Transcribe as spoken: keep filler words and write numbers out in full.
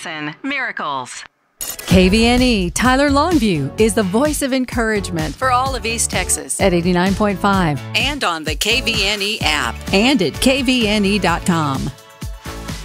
Medicine, miracles. K V N E Tyler Longview is the voice of encouragement for all of East Texas at eighty-nine point five and on the K V N E app and at K V N E dot com.